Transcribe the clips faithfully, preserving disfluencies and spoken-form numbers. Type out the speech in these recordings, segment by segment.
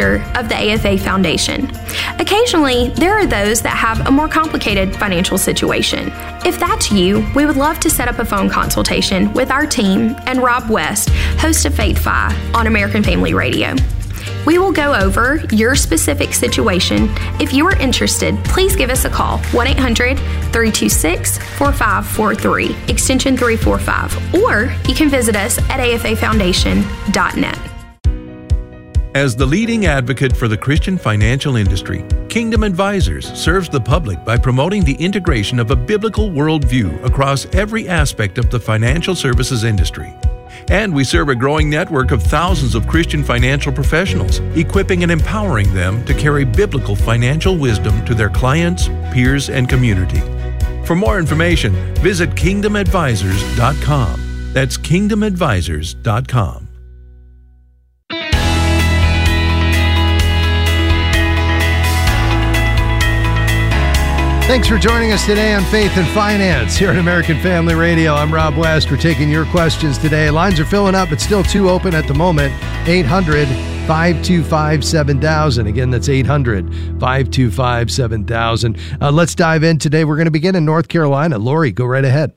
director of the A F A Foundation. Occasionally, there are those that have a more complicated financial situation. If that's you, we would love to set up a phone consultation with our team and Rob West, host of Faith Fi on American Family Radio. We will go over your specific situation. If you are interested, please give us a call, one eight hundred, three two six, four five four three, extension three four five, or you can visit us at a f a foundation dot net. As the leading advocate for the Christian financial industry, Kingdom Advisors serves the public by promoting the integration of a biblical worldview across every aspect of the financial services industry. And we serve a growing network of thousands of Christian financial professionals, equipping and empowering them to carry biblical financial wisdom to their clients, peers, and community. For more information, visit kingdom advisors dot com. That's kingdom advisors dot com. Thanks for joining us today on Faith and Finance here at American Family Radio. I'm Rob West. We're taking your questions today. Lines are filling up. It's still two open at the moment. eight hundred, five two five, seven thousand. Again, that's eight hundred, five two five, seven thousand. Uh, let's dive in today. We're going to begin in North Carolina. Lori, go right ahead.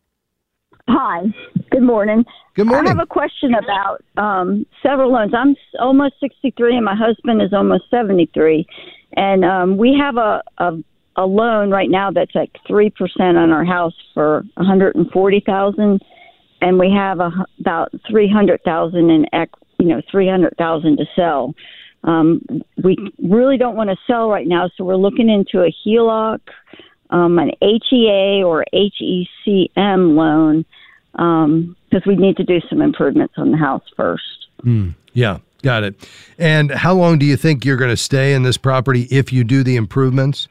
Hi. Good morning. Good morning. I have a question about um, several loans. I'm almost sixty-three and my husband is almost seventy-three. And um, we have a, a a loan right now that's like three percent on our house for one hundred forty thousand dollars, and we have a, about three hundred thousand dollars in, you know, three hundred thousand dollars to sell. Um, we really don't want to sell right now, so we're looking into a H E L O C, um, an H E A or H E C M loan, um, because we need to do some improvements on the house first. Mm, yeah, got it. And how long do you think you're going to stay in this property if you do the improvements?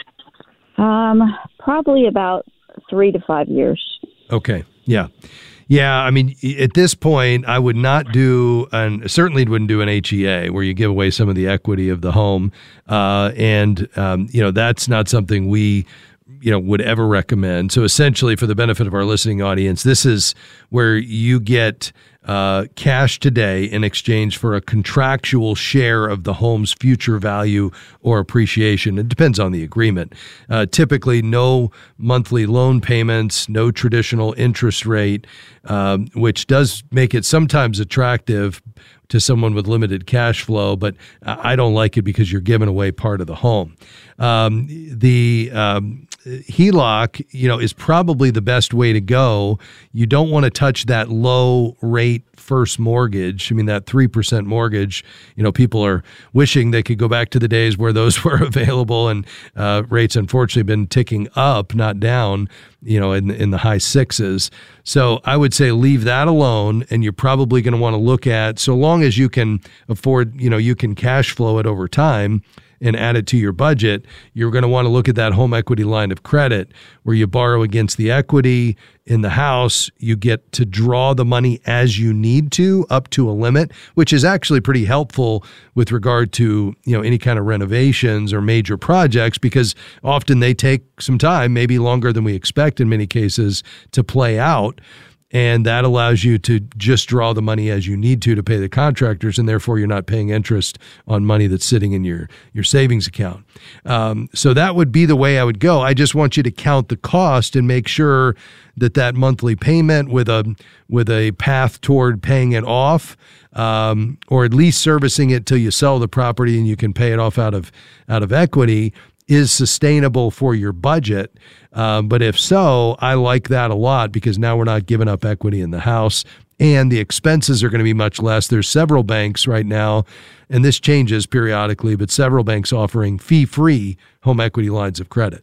Um, probably about three to five years. Okay. Yeah. Yeah. I mean, at this point, I would not do, and certainly wouldn't do an H E A where you give away some of the equity of the home. Uh, and, um, you know, that's not something we, you know, would ever recommend. So essentially, for the benefit of our listening audience, this is where you get uh, cash today in exchange for a contractual share of the home's future value or appreciation. It depends on the agreement. Uh, typically, no monthly loan payments, no traditional interest rate, um, which does make it sometimes attractive to someone with limited cash flow, but I don't like it because you're giving away part of the home. Um, the um, H E L O C, you know, is probably the best way to go. You don't want to touch that low rate first mortgage. I mean, that three percent mortgage, you know, people are wishing they could go back to the days where those were available, and uh, rates unfortunately been ticking up, not down, you know, in, in the high sixes. So I would say leave that alone, and you're probably going to want to look at, so long as you can afford, you know, you can cash flow it over time and add it to your budget, you're going to want to look at that home equity line of credit where you borrow against the equity in the house. You get to draw the money as you need to up to a limit, which is actually pretty helpful with regard to, you know, any kind of renovations or major projects, because often they take some time, maybe longer than we expect in many cases, to play out. And that allows you to just draw the money as you need to to pay the contractors, and therefore you're not paying interest on money that's sitting in your, your savings account. Um, so that would be the way I would go. I just want you to count the cost and make sure that that monthly payment with a with a path toward paying it off, um, or at least servicing it till you sell the property and you can pay it off out of out of equity, is sustainable for your budget. Um, but if so, I like that a lot, because now we're not giving up equity in the house, and the expenses are going to be much less. There's several banks right now, and this changes periodically, but several banks offering fee-free home equity lines of credit.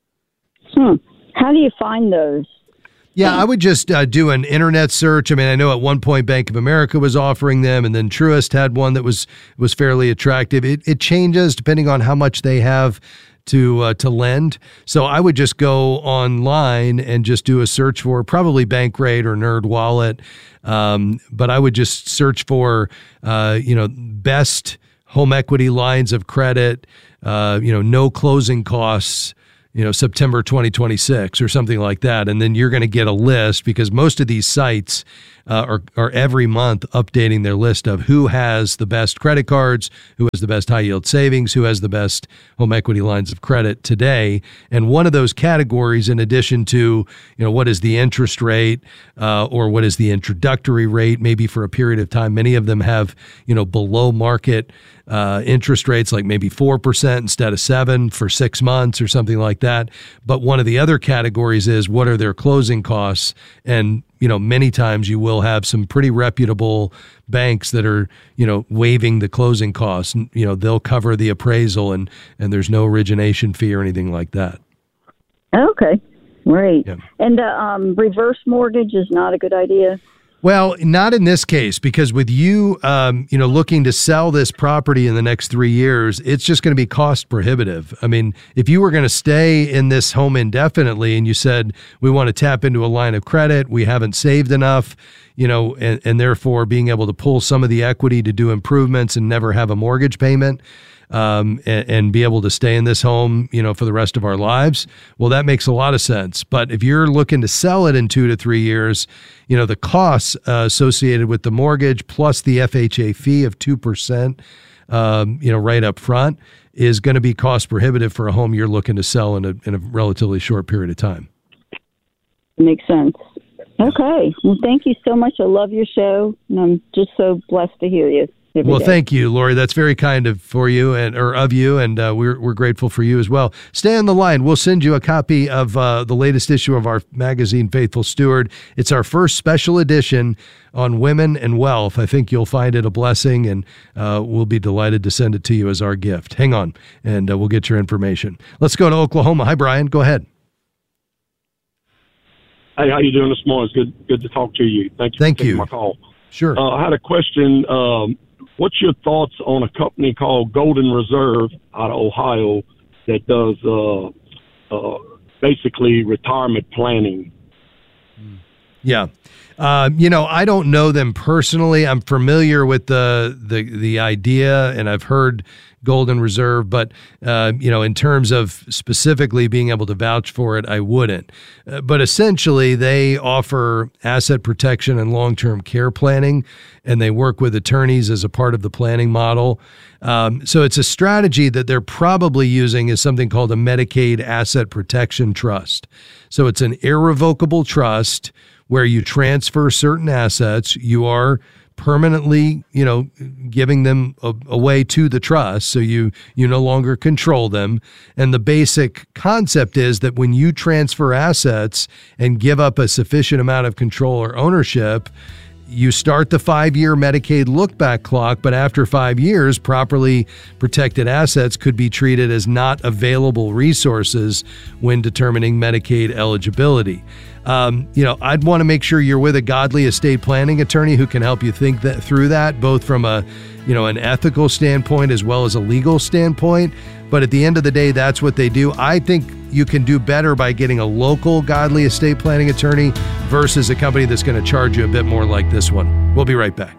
Hmm. How do you find those? Yeah, I would just uh, do an internet search. I mean, I know at one point Bank of America was offering them, and then Truist had one that was was fairly attractive. It it changes depending on how much they have to uh, to lend. So I would just go online and just do a search for probably Bankrate or NerdWallet. Um, but I would just search for, uh, you know, best home equity lines of credit, uh, you know, no closing costs, you know, September twenty twenty-six or something like that. And then you're going to get a list, because most of these sites uh, are, are every month updating their list of who has the best credit cards, who has the best high yield savings, who has the best home equity lines of credit today. And one of those categories, in addition to, you know, what is the interest rate uh, or what is the introductory rate, maybe for a period of time, many of them have, you know, below market uh, interest rates, like maybe four percent instead of seven for six months or something like that. But one of the other categories is, what are their closing costs? And, you know, many times you will have some pretty reputable banks that are, you know, waiving the closing costs. And, you know, they'll cover the appraisal, and, and there's no origination fee or anything like that. Okay, great. Yeah. And the um, reverse mortgage is not a good idea? Well, not in this case, because with you, um, you know, looking to sell this property in the next three years, it's just going to be cost prohibitive. I mean, if you were going to stay in this home indefinitely and you said, we want to tap into a line of credit, we haven't saved enough, you know, and, and therefore being able to pull some of the equity to do improvements and never have a mortgage payment, Um, and, and be able to stay in this home, you know, for the rest of our lives, well, that makes a lot of sense. But if you're looking to sell it in two to three years, you know, the costs uh, associated with the mortgage plus the F H A fee of two percent, um, you know, right up front is going to be cost prohibitive for a home you're looking to sell in a, in a relatively short period of time. Makes sense. Okay. Well, thank you so much. I love your show, and I'm just so blessed to hear you. Well, day. Thank you, Lori. That's very kind of for you and or of you, and uh, we're we're grateful for you as well. Stay on the line. We'll send you a copy of uh, the latest issue of our magazine, Faithful Steward. It's our first special edition on women and wealth. I think you'll find it a blessing, and uh, we'll be delighted to send it to you as our gift. Hang on, and uh, we'll get your information. Let's go to Oklahoma. Hi, Brian. Go ahead. Hey, how you doing this morning? It's good good to talk to you. Thank you Thank for taking you. my call. Sure. Uh, I had a question. Um, what's your thoughts on a company called Golden Reserve out of Ohio that does uh, uh, basically retirement planning? Yeah. Uh, you know, I don't know them personally. I'm familiar with the the the idea, and I've heard Golden Reserve, but, uh, you know, in terms of specifically being able to vouch for it, I wouldn't. Uh, but essentially, they offer asset protection and long-term care planning, and they work with attorneys as a part of the planning model. Um, so it's a strategy that they're probably using is something called a Medicaid Asset Protection Trust. So it's an irrevocable trust where you transfer certain assets. You are permanently, you know, giving them a, away to the trust, so you you no longer control them. And the basic concept is that when you transfer assets and give up a sufficient amount of control or ownership, you start the five-year Medicaid look-back clock, but after five years, properly protected assets could be treated as not available resources when determining Medicaid eligibility. Um, you know, I'd want to make sure you're with a godly estate planning attorney who can help you think that through that, both from a, you know, an ethical standpoint as well as a legal standpoint. But at the end of the day, that's what they do. I think you can do better by getting a local godly estate planning attorney versus a company that's going to charge you a bit more like this one. We'll be right back.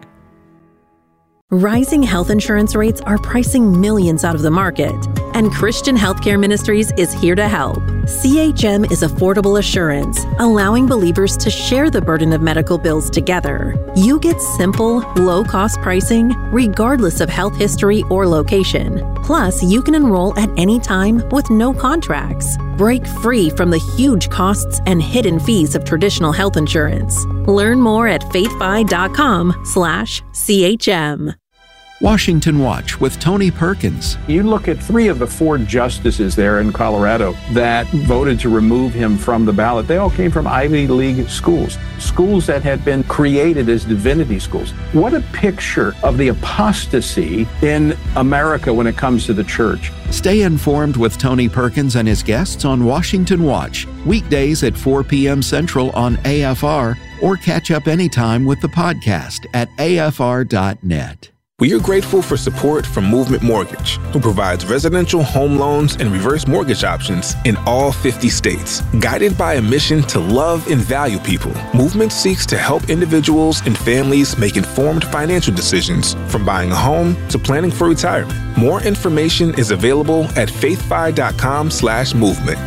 Rising health insurance rates are pricing millions out of the market, and Christian Healthcare Ministries is here to help. C H M is affordable assurance, allowing believers to share the burden of medical bills together. You get simple, low-cost pricing regardless of health history or location. Plus, you can enroll at any time with no contracts. Break free from the huge costs and hidden fees of traditional health insurance. Learn more at faithfi.com slash CHM. Washington Watch with Tony Perkins. You look at three of the four justices there in Colorado that voted to remove him from the ballot. They all came from Ivy League schools, schools that had been created as divinity schools. What a picture of the apostasy in America when it comes to the church. Stay informed with Tony Perkins and his guests on Washington Watch, weekdays at four p.m. Central on A F R, or catch up anytime with the podcast at A F R dot net. We are grateful for support from Movement Mortgage, who provides residential home loans and reverse mortgage options in all fifty states. Guided by a mission to love and value people, Movement seeks to help individuals and families make informed financial decisions, from buying a home to planning for retirement. More information is available at faithfi.com slash movement.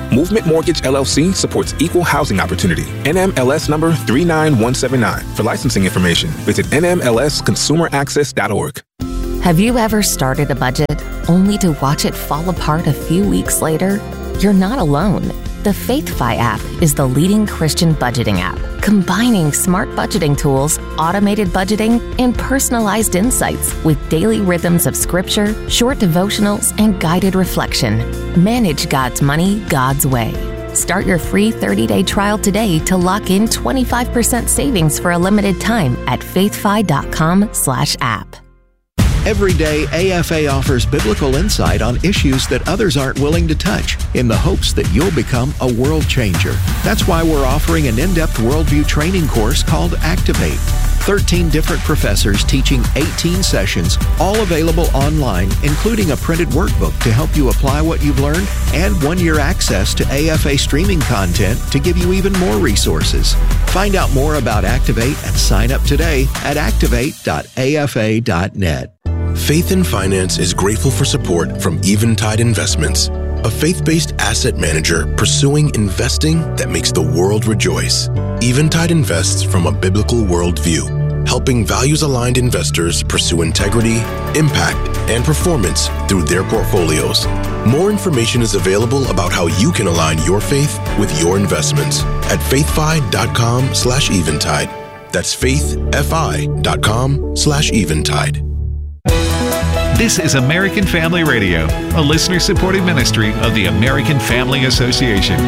Movement Mortgage L L C supports equal housing opportunity. N M L S number three nine one seven nine. For licensing information, visit N M L S consumer access dot org. Have you ever started a budget only to watch it fall apart a few weeks later? You're not alone. The FaithFi app is the leading Christian budgeting app, combining smart budgeting tools, automated budgeting, and personalized insights with daily rhythms of scripture, short devotionals, and guided reflection. Manage God's money God's way. Start your free thirty-day trial today to lock in twenty-five percent savings for a limited time at faithfi.com slash app. Every day, A F A offers biblical insight on issues that others aren't willing to touch in the hopes that you'll become a world changer. That's why we're offering an in-depth worldview training course called Activate. thirteen different professors teaching eighteen sessions, all available online, including a printed workbook to help you apply what you've learned and one-year access to A F A streaming content to give you even more resources. Find out more about Activate and sign up today at activate dot a f a dot net. Faith in Finance is grateful for support from Eventide Investments, a faith-based asset manager pursuing investing that makes the world rejoice. Eventide invests from a biblical worldview, helping values-aligned investors pursue integrity, impact, and performance through their portfolios. More information is available about how you can align your faith with your investments at faithfi.com slash eventide. That's faithfi.com slash eventide. This is American Family Radio, a listener-supported ministry of the American Family Association.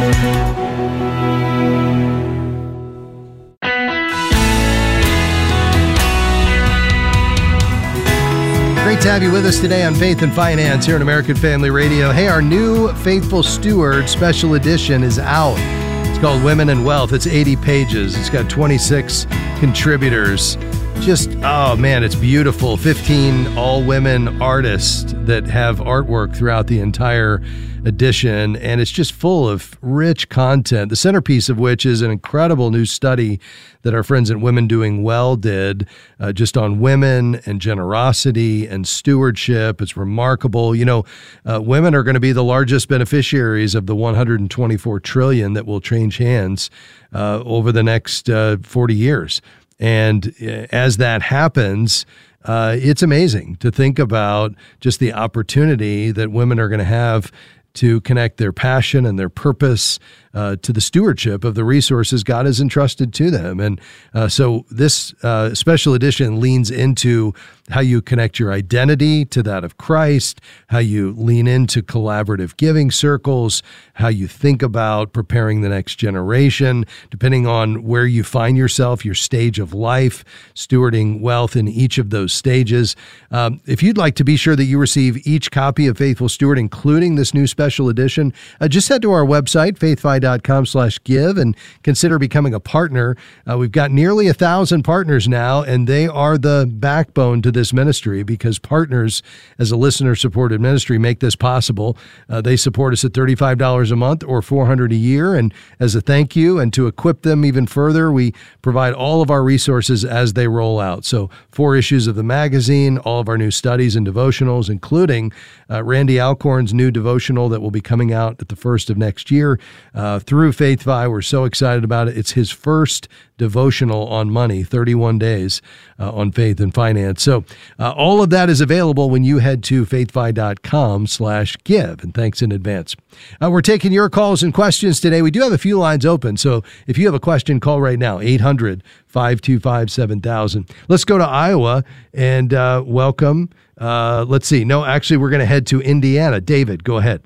Great to have you with us today on Faith and Finance here on American Family Radio. Hey, our new Faithful Steward special edition is out. It's called Women and Wealth. It's eighty pages. It's got twenty-six contributors. Just, oh man, it's beautiful. fifteen all-women artists that have artwork throughout the entire edition, and it's just full of rich content, the centerpiece of which is an incredible new study that our friends at Women Doing Well did uh, just on women and generosity and stewardship. It's remarkable. You know, uh, women are going to be the largest beneficiaries of the one hundred twenty-four trillion dollars that will change hands uh, over the next uh, forty years. And as that happens, uh, it's amazing to think about just the opportunity that women are going to have to connect their passion and their purpose uh, to the stewardship of the resources God has entrusted to them. And uh, so this uh, special edition leans into how you connect your identity to that of Christ, how you lean into collaborative giving circles, how you think about preparing the next generation, depending on where you find yourself, your stage of life, stewarding wealth in each of those stages. Um, if you'd like to be sure that you receive each copy of Faithful Steward, including this new special edition, uh, just head to our website, faithfi.com slash give, and consider becoming a partner. Uh, we've got nearly a thousand partners now, and they are the backbone to this ministry, because partners, as a listener-supported ministry, make this possible. Uh, they support us at thirty-five dollars a month or four hundred dollars a year, and as a thank you and to equip them even further, we provide all of our resources as they roll out. So four issues of the magazine, all of our new studies and devotionals, including uh, Randy Alcorn's new devotional that will be coming out at the first of next year uh, through FaithFi. We're so excited about it. It's his first devotional on money, thirty-one days uh, on faith and finance. So uh, all of that is available when you head to faithfi.com slash give. And thanks in advance. Uh, we're taking your calls and questions today. We do have a few lines open. So if you have a question, call right now, eight hundred, five two five, seven thousand. Let's go to Iowa and uh, welcome. Uh, let's see. No, actually, we're going to head to Indiana. David, go ahead.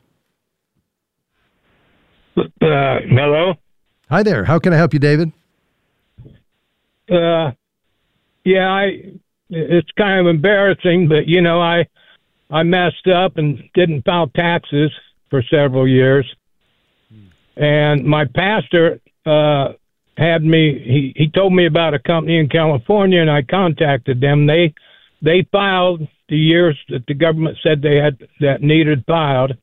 Uh, hello. Hi there. How can I help you, David? Uh, yeah, I, it's kind of embarrassing, but you know, I, I messed up and didn't file taxes for several years. And my pastor, uh, had me, he, he told me about a company in California, and I contacted them. They, they filed the years that the government said they had, that needed filed.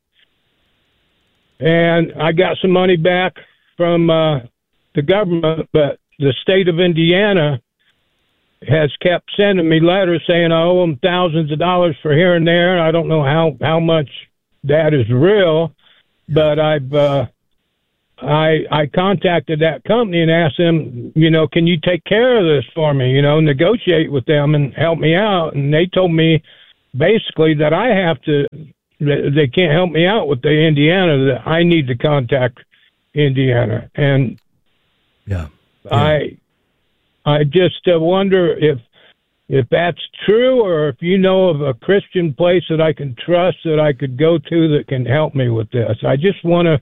And I got some money back from, uh, the government, but the state of Indiana has kept sending me letters saying I owe them thousands of dollars for here and there. I don't know how, how much that is real, but I've uh, I I contacted that company and asked them, you know, can you take care of this for me? You know, negotiate with them and help me out. And they told me basically that I have to, that they can't help me out with the Indiana, that I need to contact Indiana. And yeah, yeah. I I just uh, wonder if if that's true, or if you know of a Christian place that I can trust that I could go to that can help me with this. I just want to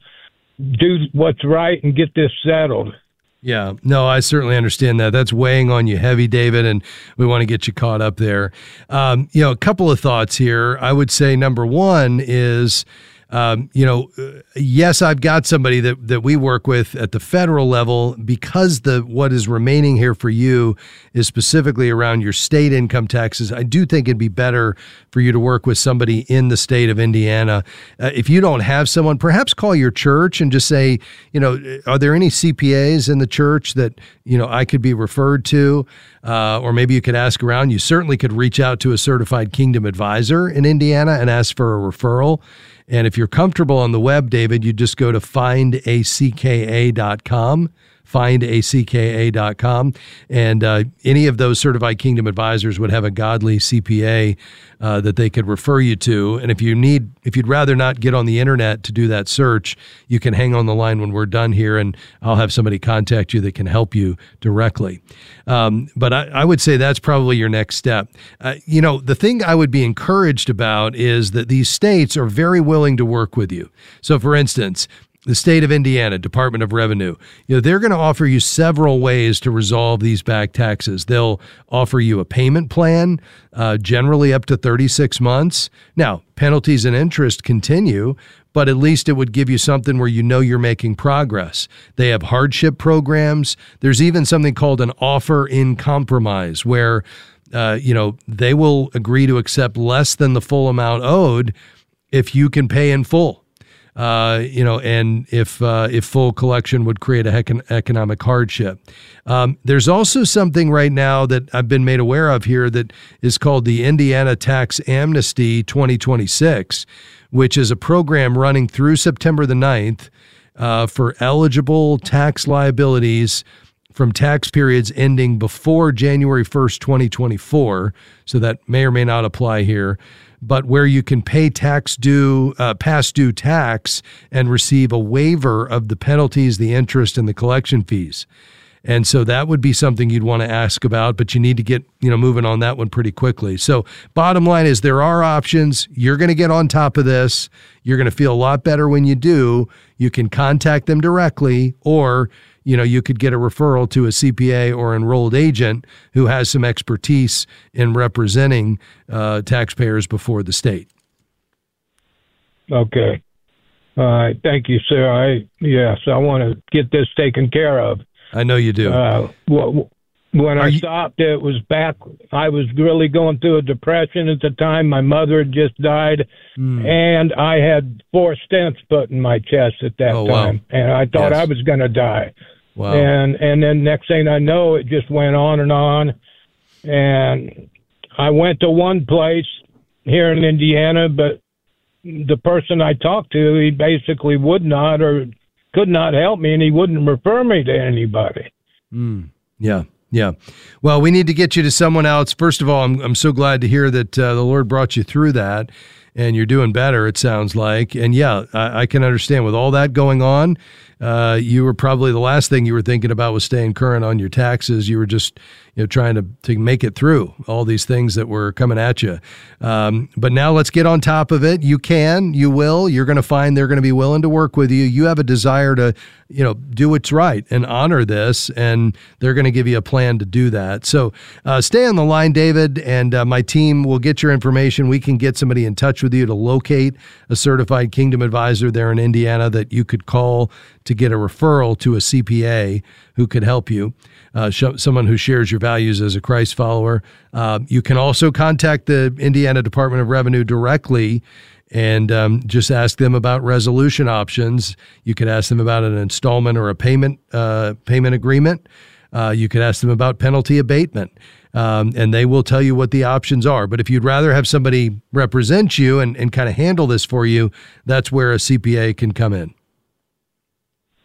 do what's right and get this settled. Yeah, no, I certainly understand that. That's weighing on you heavy, David, and we want to get you caught up there. Um, you know, a couple of thoughts here. I would say number one is, Um, you know, yes, I've got somebody that, that we work with at the federal level, because the what is remaining here for you is specifically around your state income taxes. I do think it'd be better for you to work with somebody in the state of Indiana. Uh, if you don't have someone, perhaps call your church and just say, you know, are there any C P As in the church that, you know, I could be referred to? Uh, or maybe you could ask around. You certainly could reach out to a certified Kingdom advisor in Indiana and ask for a referral. And if you're comfortable on the web, David, you just go to find a c k a dot com, find a c k a dot com. And uh, any of those certified Kingdom advisors would have a godly C P A uh, that they could refer you to. And if you need, if you'd rather not get on the internet to do that search, you can hang on the line when we're done here, and I'll have somebody contact you that can help you directly. Um, but I, I would say that's probably your next step. Uh, you know, the thing I would be encouraged about is that these states are very willing to work with you. So, for instance, the state of Indiana, Department of Revenue, you know, they're going to offer you several ways to resolve these back taxes. They'll offer you a payment plan, uh, generally up to thirty-six months. Now, penalties and interest continue, but at least it would give you something where you know you're making progress. They have hardship programs. There's even something called an offer in compromise, where, uh, you know, they will agree to accept less than the full amount owed if you can pay in full. Uh, you know, and if uh, if full collection would create a hecon- economic hardship. Um, there's also something right now that I've been made aware of here that is called the Indiana Tax Amnesty twenty twenty-six, which is a program running through September the ninth uh, for eligible tax liabilities from tax periods ending before January first, twenty twenty-four. So that may or may not apply here. But where you can pay tax due, uh, past due tax and receive a waiver of the penalties, the interest, and the collection fees. And so that would be something you'd want to ask about, but you need to get, you know, moving on that one pretty quickly. So bottom line is there are options. You're going to get on top of this. You're going to feel a lot better when you do. You can contact them directly, or you know, you could get a referral to a C P A or enrolled agent who has some expertise in representing uh, taxpayers before the state. Okay. All right. Thank you, sir. I yes, I want to get this taken care of. I know you do. Uh, when Are I you- stopped, it was back. I was really going through a depression at the time. My mother had just died, Mm. and I had four stents put in my chest at that Oh, wow. time, and I thought Yes. I was going to die. Wow. And and then next thing I know, it just went on and on. And I went to one place here in Indiana, but the person I talked to, he basically would not or could not help me, and he wouldn't refer me to anybody. Mm. Yeah. Yeah. Well, we need to get you to someone else. First of all, I'm I'm so glad to hear that uh, the Lord brought you through that, and you're doing better, it sounds like. And yeah, I, I can understand with all that going on, uh, you were probably the last thing you were thinking about was staying current on your taxes. You were just, you know, trying to, to make it through all these things that were coming at you. Um, but now let's get on top of it. You can, you will, you're going to find they're going to be willing to work with you. You have a desire to, you know, do what's right and honor this, and they're going to give you a plan to do that. So uh, stay on the line, David, and uh, my team will get your information. We can get somebody in touch with you to locate a certified Kingdom advisor there in Indiana that you could call to get a referral to a C P A who could help you, uh, sh- someone who shares your values as a Christ follower. Uh, you can also contact the Indiana Department of Revenue directly and um, just ask them about resolution options. You could ask them about an installment or a payment uh, payment agreement. Uh, you could ask them about penalty abatement, um, and they will tell you what the options are. But if you'd rather have somebody represent you and, and kind of handle this for you, that's where a C P A can come in.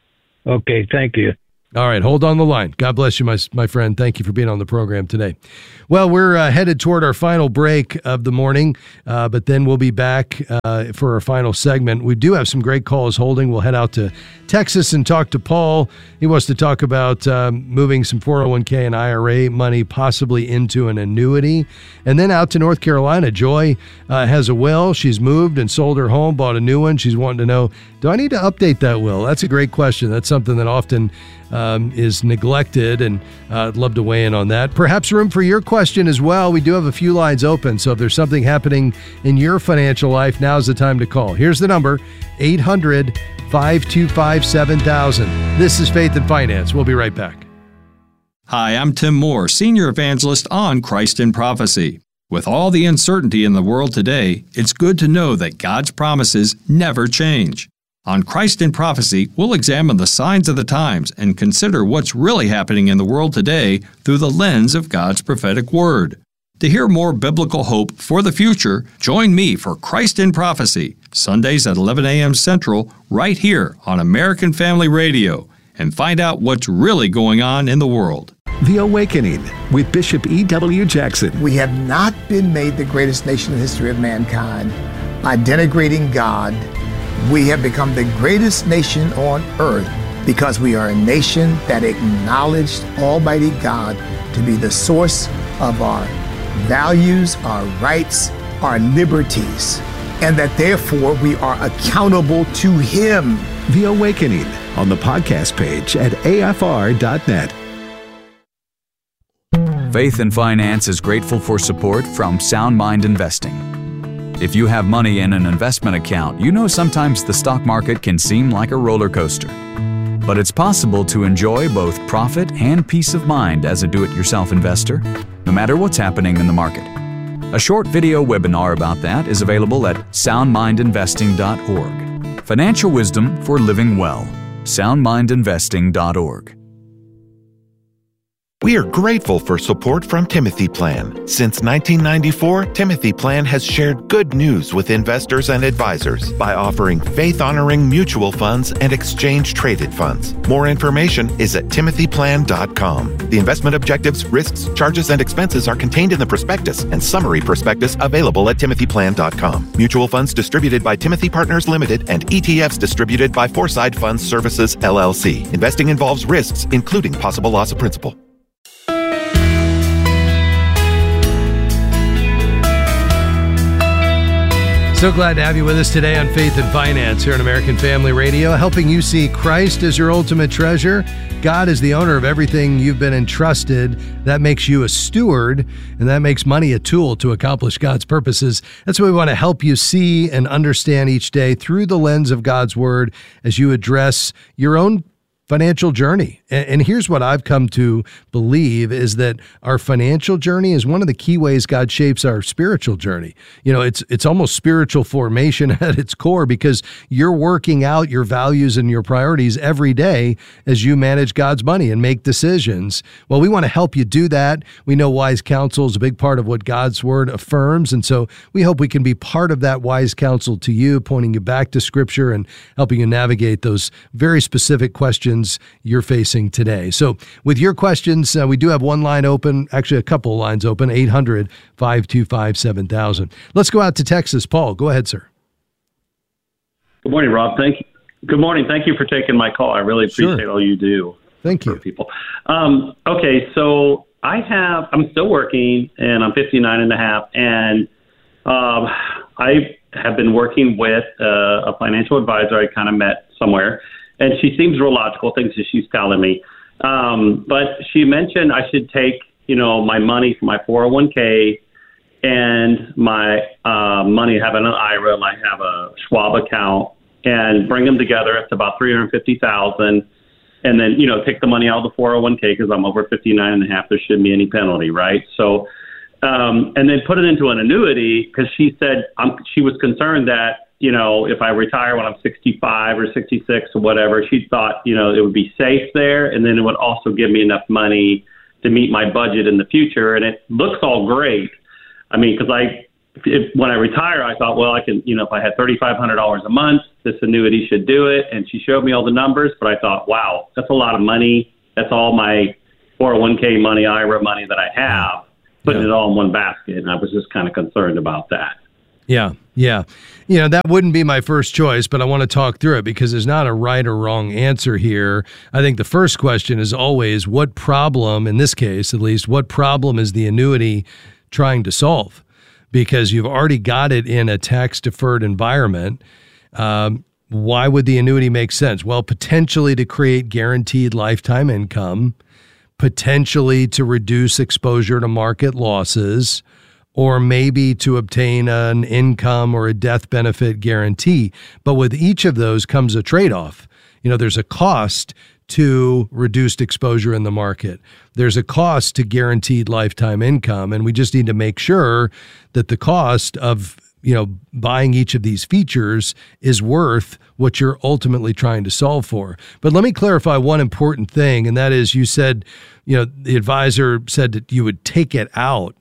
Okay, thank you. All right, hold on the line. God bless you, my my friend. Thank you for being on the program today. Well, we're uh, headed toward our final break of the morning, uh, but then we'll be back uh, for our final segment. We do have some great calls holding. We'll head out to Texas and talk to Paul. He wants to talk about um, moving some four oh one k and I R A money possibly into an annuity. And then out to North Carolina, Joy uh, has a will. She's moved and sold her home, bought a new one. She's wanting to know, do I need to update that will? That's a great question. That's something that often Um, is neglected, and uh, I'd love to weigh in on that. Perhaps room for your question as well. We do have a few lines open, so if there's something happening in your financial life, now's the time to call. Here's the number, eight hundred, five two five, seven thousand. This is Faith and Finance. We'll be right back. Hi, I'm Tim Moore, Senior Evangelist on Christ in Prophecy. With all the uncertainty in the world today, it's good to know that God's promises never change. On Christ in Prophecy, we'll examine the signs of the times and consider what's really happening in the world today through the lens of God's prophetic word. To hear more biblical hope for the future, join me for Christ in Prophecy, Sundays at eleven a.m. Central, right here on American Family Radio, and find out what's really going on in the world. The Awakening with Bishop E W. Jackson. We have not been made the greatest nation in the history of mankind by denigrating God. We have become the greatest nation on earth because we are a nation that acknowledged Almighty God to be the source of our values, our rights, our liberties, and that therefore we are accountable to Him. The Awakening on the podcast page at A F R dot net. Faith and Finance is grateful for support from Sound Mind Investing. If you have money in an investment account, you know sometimes the stock market can seem like a roller coaster. But it's possible to enjoy both profit and peace of mind as a do-it-yourself investor, no matter what's happening in the market. A short video webinar about that is available at sound mind investing dot org. Financial wisdom for living well. sound mind investing dot org. We are grateful for support from Timothy Plan. Since nineteen ninety-four, Timothy Plan has shared good news with investors and advisors by offering faith-honoring mutual funds and exchange-traded funds. More information is at timothy plan dot com. The investment objectives, risks, charges, and expenses are contained in the prospectus and summary prospectus available at timothy plan dot com. Mutual funds distributed by Timothy Partners Limited and E T Fs distributed by Foreside Funds Services, L L C. Investing involves risks, including possible loss of principal. So glad to have you with us today on Faith and Finance here on American Family Radio, helping you see Christ as your ultimate treasure. God is the owner of everything you've been entrusted. That makes you a steward, and that makes money a tool to accomplish God's purposes. That's what we want to help you see and understand each day through the lens of God's Word as you address your own financial journey. And here's what I've come to believe is that our financial journey is one of the key ways God shapes our spiritual journey. You know, it's it's almost spiritual formation at its core because you're working out your values and your priorities every day as you manage God's money and make decisions. Well, we want to help you do that. We know wise counsel is a big part of what God's Word affirms. And so we hope we can be part of that wise counsel to you, pointing you back to Scripture and helping you navigate those very specific questions you're facing today. So with your questions, uh, we do have one line open, actually a couple of lines open, eight hundred, five two five, seven thousand. Let's go out to Texas. Paul, go ahead, sir. Good morning, Rob. Thank you. Good morning. Thank you for taking my call. I really appreciate sure. all you do. Thank you. For people. Um, okay, so I have, I'm still working and I'm fifty-nine and a half, and um, I have been working with uh, a financial advisor I kind of met somewhere. And she seems real logical, things that she's telling me. Um, but she mentioned I should take, you know, my money from my four oh one k and my uh, money, I have an I R A, I have a Schwab account, and bring them together. It's about three hundred fifty thousand dollars. And then, you know, take the money out of the four oh one k because I'm over fifty-nine and a half. There shouldn't be any penalty, right? So, um, and then put it into an annuity because she said um, she was concerned that, you know, if I retire when I'm sixty-five or sixty-six or whatever, she thought, you know, it would be safe there. And then it would also give me enough money to meet my budget in the future. And it looks all great. I mean, because I, if, when I retire, I thought, well, I can, you know, if I had thirty-five hundred dollars a month, this annuity should do it. And she showed me all the numbers, but I thought, wow, that's a lot of money. That's all my four oh one k money, I R A money that I have, putting yeah. it all in one basket. And I was just kind of concerned about that. Yeah, yeah. You know, that wouldn't be my first choice, but I want to talk through it because there's not a right or wrong answer here. I think the first question is always, what problem, in this case at least, what problem is the annuity trying to solve? Because you've already got it in a tax-deferred environment. Um, why would the annuity make sense? Well, potentially to create guaranteed lifetime income, potentially to reduce exposure to market losses, or maybe to obtain an income or a death benefit guarantee. But with each of those comes a trade-off. You know, there's a cost to reduced exposure in the market. There's a cost to guaranteed lifetime income, and we just need to make sure that the cost of, you know, buying each of these features is worth what you're ultimately trying to solve for. But let me clarify one important thing, and that is you said, you know, the advisor said that you would take it out.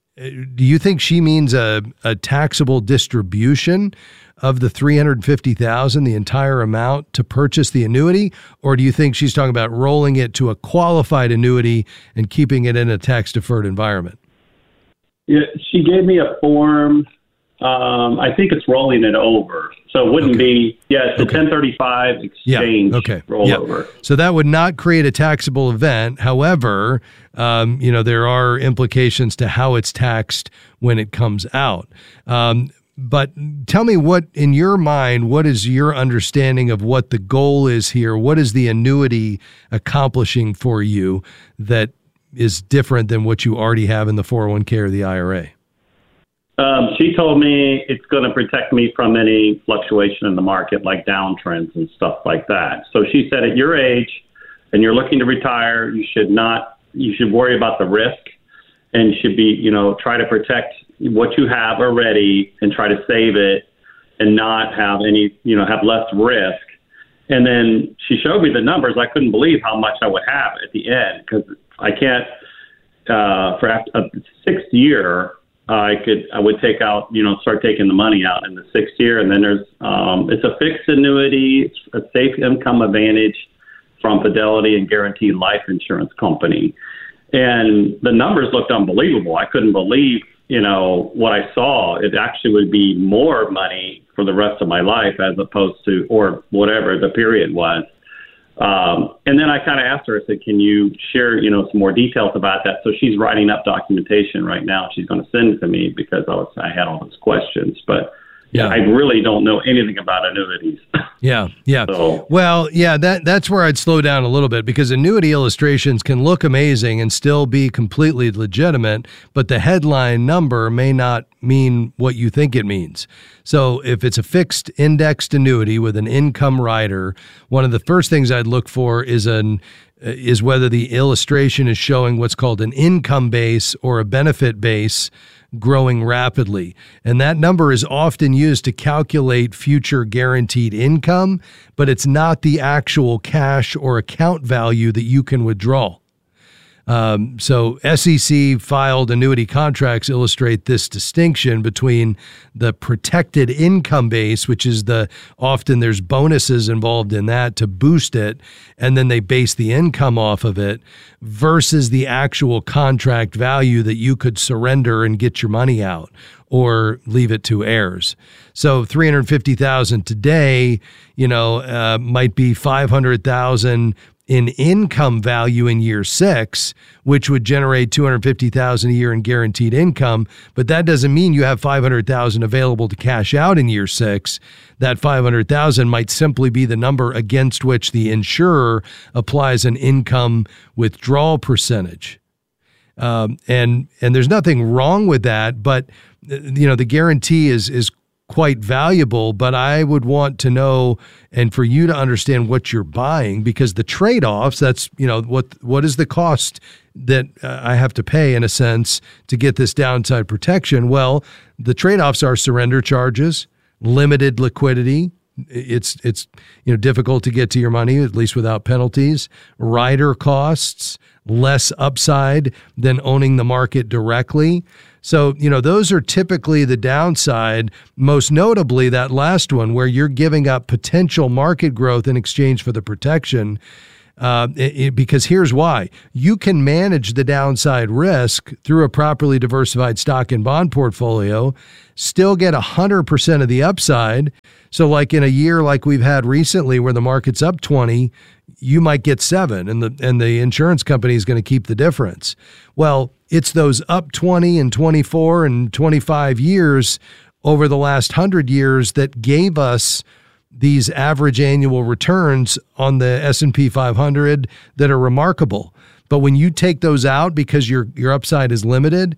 Do you think she means a, a taxable distribution of the three hundred fifty thousand dollars, the entire amount, to purchase the annuity? Or do you think she's talking about rolling it to a qualified annuity and keeping it in a tax-deferred environment? Yeah, she gave me a form. Um, I think it's rolling it over. So it wouldn't okay. be, yeah, it's a okay. ten thirty-five exchange yeah. okay. rollover. Yeah. So that would not create a taxable event. However, um, you know, there are implications to how it's taxed when it comes out. Um, but tell me what, in your mind, what is your understanding of what the goal is here? What is the annuity accomplishing for you that is different than what you already have in the four oh one k or the I R A? Um, she told me it's going to protect me from any fluctuation in the market, like downtrends and stuff like that. So she said, at your age, and you're looking to retire, you should not, you should worry about the risk, and should be, you know, try to protect what you have already and try to save it, and not have any, you know, have less risk. And then she showed me the numbers. I couldn't believe how much I would have at the end, because I can't, uh, for after, uh, sixth year. I could, I would take out, you know, start taking the money out in the sixth year. And then there's, um, it's a fixed annuity, it's a safe income advantage from Fidelity and Guaranteed Life Insurance Company. And the numbers looked unbelievable. I couldn't believe, you know, what I saw. It actually would be more money for the rest of my life as opposed to, or whatever the period was. Um, and then I kind of asked her, I said, can you share, you know, some more details about that? So she's writing up documentation right now. She's going to send it to me because I was, I had all those questions, but yeah, I really don't know anything about annuities. Yeah. Yeah. So, well, yeah, that that's where I'd slow down a little bit, because annuity illustrations can look amazing and still be completely legitimate, but the headline number may not mean what you think it means. So if it's a fixed indexed annuity with an income rider, one of the first things I'd look for is an is whether the illustration is showing what's called an income base or a benefit base growing rapidly. And that number is often used to calculate future guaranteed income, but it's not the actual cash or account value that you can withdraw. Um, so S E C filed annuity contracts illustrate this distinction between the protected income base, which is the often there's bonuses involved in that to boost it, and then they base the income off of it, versus the actual contract value that you could surrender and get your money out or leave it to heirs. So three hundred fifty thousand dollars today, you know, uh, might be five hundred thousand dollars in income value in year six, which would generate two hundred fifty thousand dollars a year in guaranteed income. But that doesn't mean you have five hundred thousand dollars available to cash out in year six. That five hundred thousand dollars might simply be the number against which the insurer applies an income withdrawal percentage. Um, and and there's nothing wrong with that, but you know the guarantee is is quite valuable, but I would want to know and for you to understand what you're buying, because the trade-offs, that's, you know, what what is the cost that uh, I have to pay in a sense to get this downside protection? Well, the trade-offs are surrender charges, limited liquidity. It's it's you know difficult to get to your money, at least without penalties, rider costs, less upside than owning the market directly. So, you know, those are typically the downside, most notably that last one where you're giving up potential market growth in exchange for the protection. Uh, it, it, because here's why. You can manage the downside risk through a properly diversified stock and bond portfolio, still get one hundred percent of the upside. So like in a year like we've had recently where the market's up twenty, you might get seven and the and the insurance company is going to keep the difference. Well, it's those up twenty and twenty-four and twenty-five years over the last one hundred years that gave us these average annual returns on the S and P five hundred that are remarkable. But when you take those out because your your upside is limited,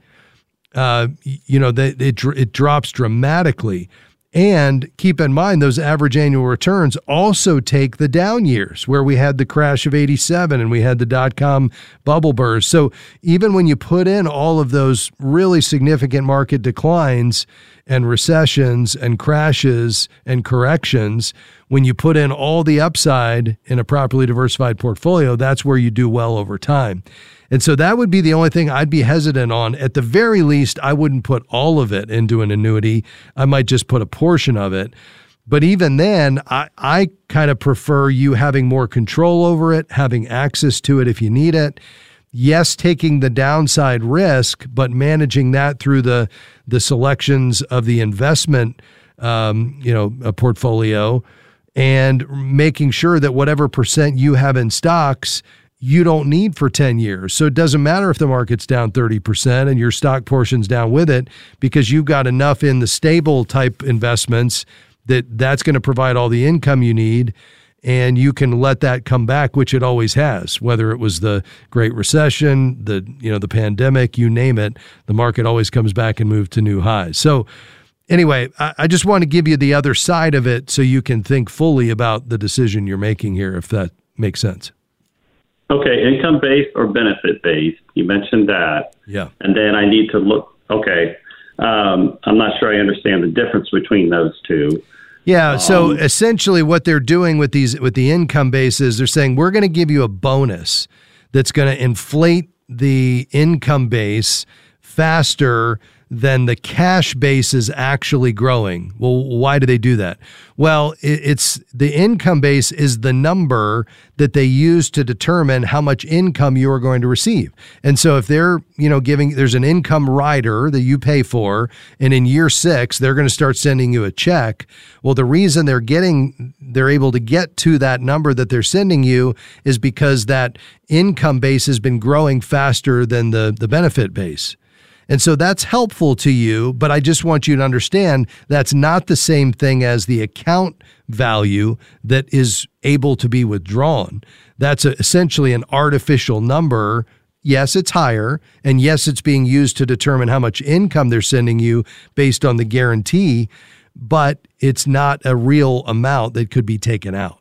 uh, you know, they, it it drops dramatically. And keep in mind, those average annual returns also take the down years where we had the crash of eighty-seven and we had the dot-com bubble burst. So even when you put in all of those really significant market declines and recessions and crashes and corrections, when you put in all the upside in a properly diversified portfolio, that's where you do well over time. And so that would be the only thing I'd be hesitant on. At the very least, I wouldn't put all of it into an annuity. I might just put a portion of it. But even then, I, I kind of prefer you having more control over it, having access to it if you need it. Yes, taking the downside risk, but managing that through the the selections of the investment, um, you know, a portfolio, and making sure that whatever percent you have in stocks, you don't need for ten years. So it doesn't matter if the market's down thirty percent and your stock portion's down with it, because you've got enough in the stable type investments that that's going to provide all the income you need. And you can let that come back, which it always has, whether it was the Great Recession, the, you know, the pandemic, you name it, the market always comes back and moves to new highs. So anyway, I, I just want to give you the other side of it so you can think fully about the decision you're making here, if that makes sense. Okay, income-based or benefit-based? You mentioned that. Yeah. And then I need to look, okay, um, I'm not sure I understand the difference between those two. Yeah, so um, essentially what they're doing with these with the income base is they're saying we're going to give you a bonus that's going to inflate the income base faster than the cash base is actually growing. Well, why do they do that? Well, it's the income base is the number that they use to determine how much income you are going to receive. And so if they're, you know, giving, there's an income rider that you pay for, and in year six, they're going to start sending you a check. Well, the reason they're getting, they're able to get to that number that they're sending you is because that income base has been growing faster than the, the benefit base. And so that's helpful to you, but I just want you to understand that's not the same thing as the account value that is able to be withdrawn. That's a, essentially an artificial number. Yes, it's higher, and yes, it's being used to determine how much income they're sending you based on the guarantee, but it's not a real amount that could be taken out.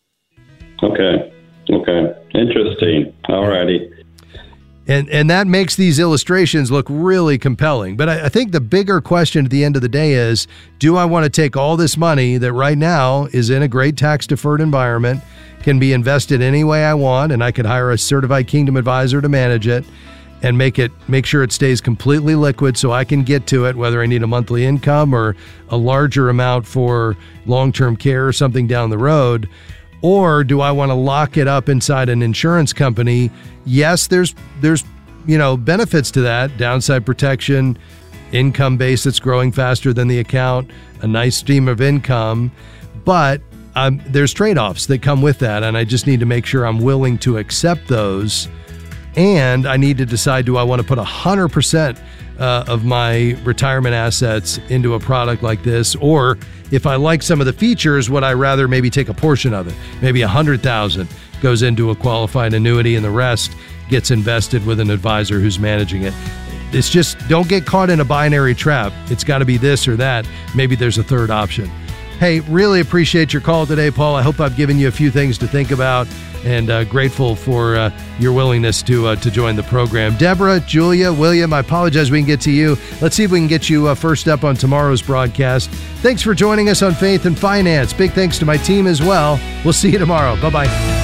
Okay. Okay. Interesting. All righty. And and that makes these illustrations look really compelling. But I, I think the bigger question at the end of the day is, do I want to take all this money that right now is in a great tax-deferred environment, can be invested any way I want, and I could hire a certified Kingdom advisor to manage it and make it make sure it stays completely liquid so I can get to it, whether I need a monthly income or a larger amount for long-term care or something down the road? Or do I want to lock it up inside an insurance company? Yes, there's, there's, you know, benefits to that. Downside protection, income base that's growing faster than the account, a nice stream of income. But um, there's trade-offs that come with that. And I just need to make sure I'm willing to accept those. And I need to decide, do I want to put one hundred percent uh, of my retirement assets into a product like this? Or if I like some of the features, would I rather maybe take a portion of it? Maybe one hundred thousand dollars goes into a qualified annuity and the rest gets invested with an advisor who's managing it. It's just, don't get caught in a binary trap. It's got to be this or that. Maybe there's a third option. Hey, really appreciate your call today, Paul. I hope I've given you a few things to think about, and uh, grateful for uh, your willingness to uh, to join the program. Deborah, Julia, William, I apologize we can get to you. Let's see if we can get you uh, first up on tomorrow's broadcast. Thanks for joining us on Faith and Finance. Big thanks to my team as well. We'll see you tomorrow. Bye-bye.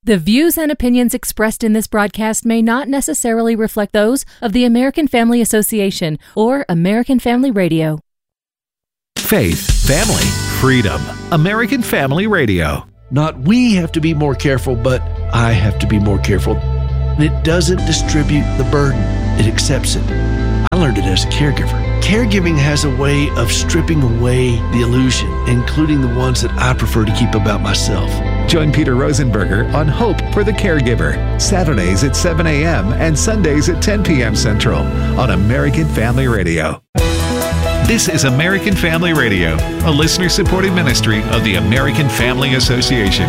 The views and opinions expressed in this broadcast may not necessarily reflect those of the American Family Association or American Family Radio. Faith, family, freedom. American Family Radio. Not we have to be more careful, but I have to be more careful. It doesn't distribute the burden. It accepts it. I learned it as a caregiver. Caregiving has a way of stripping away the illusion, including the ones that I prefer to keep about myself. Join Peter Rosenberger on Hope for the Caregiver, Saturdays at seven a.m. and Sundays at ten p.m. Central on American Family Radio. This is American Family Radio, a listener-supported ministry of the American Family Association.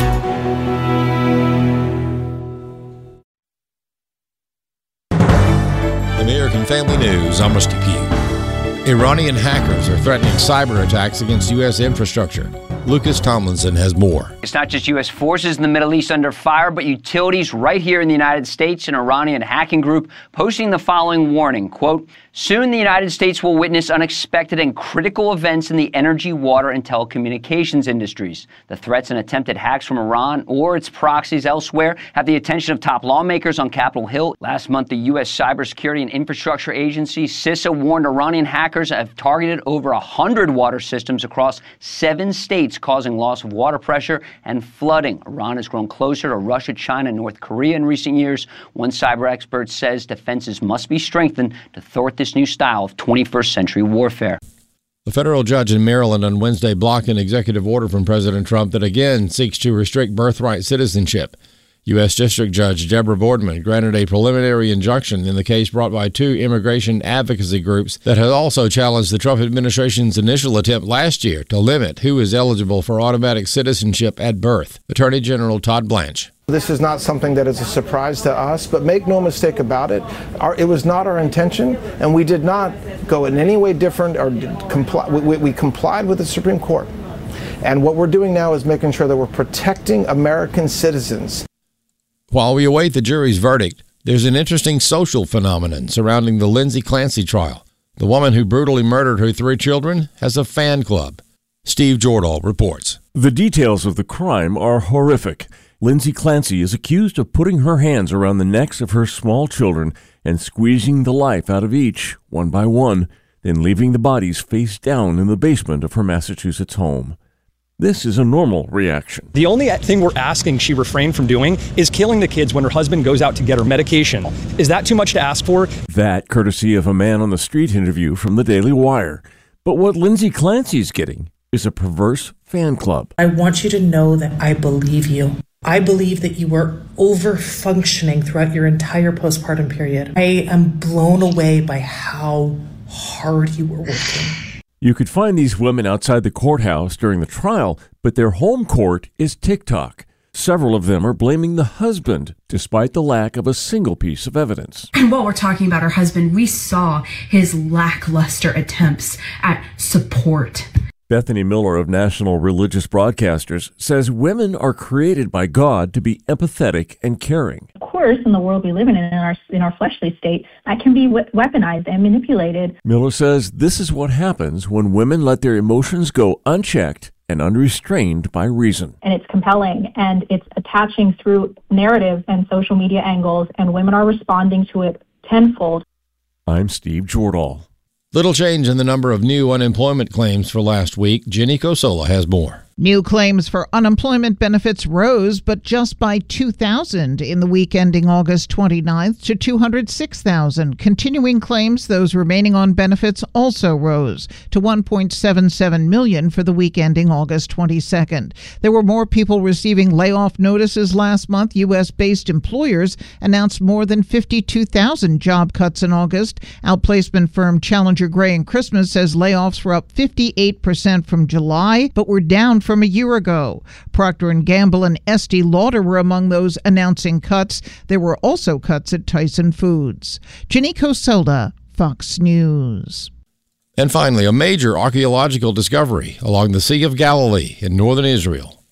American Family News, I'm Rusty Pugh. Iranian hackers are threatening cyber attacks against U S infrastructure. Lucas Tomlinson has more. It's not just U S forces in the Middle East under fire, but utilities right here in the United States. An Iranian hacking group posting the following warning, quote, "Soon the United States will witness unexpected and critical events in the energy, water, and telecommunications industries. The threats and attempted hacks from Iran or its proxies elsewhere have the attention of top lawmakers on Capitol Hill. Last month, the U S Cybersecurity and Infrastructure Agency, CISA, warned Iranian hackers have targeted over one hundred water systems across seven states, causing loss of water pressure and flooding. Iran has grown closer to Russia, China, and North Korea in recent years. One cyber expert says defenses must be strengthened to thwart this new style of twenty-first century warfare." A federal judge in Maryland on Wednesday blocked an executive order from President Trump that again seeks to restrict birthright citizenship. U S District Judge Deborah Boardman granted a preliminary injunction in the case brought by two immigration advocacy groups that had also challenged the Trump administration's initial attempt last year to limit who is eligible for automatic citizenship at birth. Attorney General Todd Blanche. This is not something that is a surprise to us, but make no mistake about it, our, it was not our intention, and we did not go in any way different or comply. We, we complied with the Supreme Court. And what we're doing now is making sure that we're protecting American citizens. While we await the jury's verdict, there's an interesting social phenomenon surrounding the Lindsay Clancy trial. The woman who brutally murdered her three children has a fan club. Steve Jordahl reports. The details of the crime are horrific. Lindsay Clancy is accused of putting her hands around the necks of her small children and squeezing the life out of each, one by one, then leaving the bodies face down in the basement of her Massachusetts home. This is a normal reaction. The only thing we're asking she refrain from doing is killing the kids when her husband goes out to get her medication. Is that too much to ask for? That courtesy of a man on the street interview from the Daily Wire. But what Lindsay Clancy's getting is a perverse fan club. I want you to know that I believe you. I believe that you were over-functioning throughout your entire postpartum period. I am blown away by how hard you were working. You could find these women outside the courthouse during the trial, but their home court is TikTok. Several of them are blaming the husband, despite the lack of a single piece of evidence. And while we're talking about her husband, we saw his lackluster attempts at support. Bethany Miller of National Religious Broadcasters says women are created by God to be empathetic and caring. Of course, in the world we live in, in our in our fleshly state, that can be weaponized and manipulated. Miller says this is what happens when women let their emotions go unchecked and unrestrained by reason. And it's compelling, and it's attaching through narrative and social media angles, and women are responding to it tenfold. I'm Steve Jordahl. Little change in the number of new unemployment claims for last week. Jenny Cosola has more. New claims for unemployment benefits rose, but just by two thousand in the week ending August twenty-ninth to two hundred six thousand. Continuing claims, those remaining on benefits, also rose to one point seven seven million for the week ending August twenty-second. There were more people receiving layoff notices last month. U S-based employers announced more than fifty-two thousand job cuts in August. Outplacement firm Challenger Gray and Christmas says layoffs were up fifty-eight percent from July, but were down from a year ago. Procter and Gamble and Estee Lauder were among those announcing cuts. There were also cuts at Tyson Foods. Jenny Cosola, Fox News. And finally, a major archaeological discovery along the Sea of Galilee in northern Israel.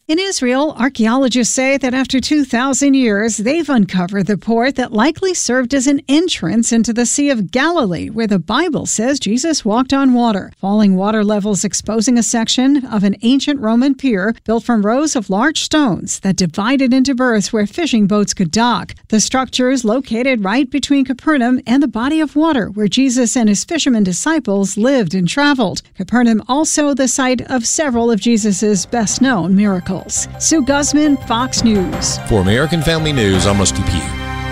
In Israel, archaeologists say that after two thousand years, they've uncovered the port that likely served as an entrance into the Sea of Galilee, where the Bible says Jesus walked on water. Falling water levels exposing a section of an ancient Roman pier built from rows of large stones that divided into berths where fishing boats could dock. The structure is located right between Capernaum and the body of water where Jesus and his fishermen disciples lived and traveled. Capernaum also the site of several of Jesus' best-known miracles. Sue Guzman, Fox News. For American Family News, I'm Rusty Pugh.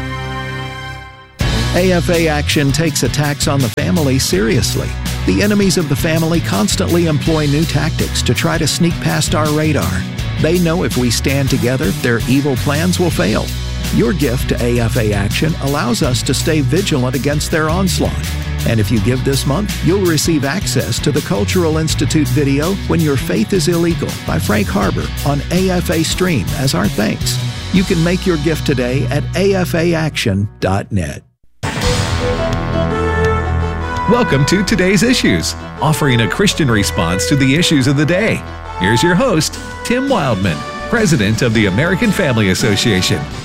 A F A Action takes attacks on the family seriously. The enemies of the family constantly employ new tactics to try to sneak past our radar. They know if we stand together, their evil plans will fail. Your gift to A F A Action allows us to stay vigilant against their onslaught. And if you give this month, you'll receive access to the Cultural Institute video When Your Faith is Illegal by Frank Harbor on A F A Stream as our thanks. You can make your gift today at A F A action dot net. Welcome to Today's Issues, offering a Christian response to the issues of the day. Here's your host, Tim Wildman, President of the American Family Association.